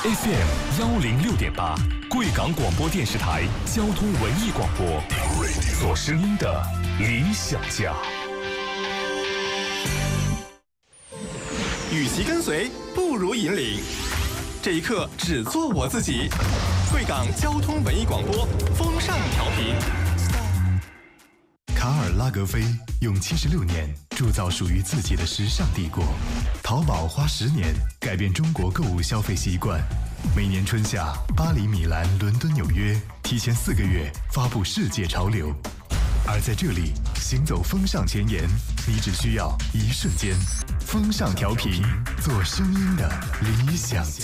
FM106.8，贵港广播电视台交通文艺广播，做声音的理想家。 与其跟随，不如引领。这一刻，只做我自己。贵港交通文艺广播，风尚调频。 卡尔拉格菲用76年铸造属于自己的时尚帝国，淘宝花10年改变中国购物消费习惯。每年春夏，巴黎、米兰、伦敦、纽约提前4个月发布世界潮流，而在这里行走风尚前沿，你只需要一瞬间。风尚调频，做声音的理想家。